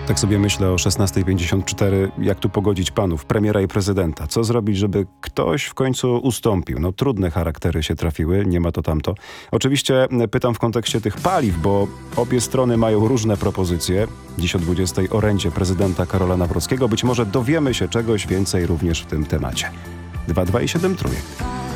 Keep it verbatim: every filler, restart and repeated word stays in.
Tak sobie myślę o szesnasta pięćdziesiąt cztery, jak tu pogodzić panów, premiera i prezydenta. Co zrobić, żeby ktoś w końcu ustąpił? No trudne charaktery się trafiły, nie ma to tamto. Oczywiście pytam w kontekście tych paliw, bo obie strony mają różne propozycje. Dziś o dwudziestej o rencie prezydenta Karola Nawrockiego. Być może dowiemy się czegoś więcej również w tym temacie. dwa dwa i siedem trójek.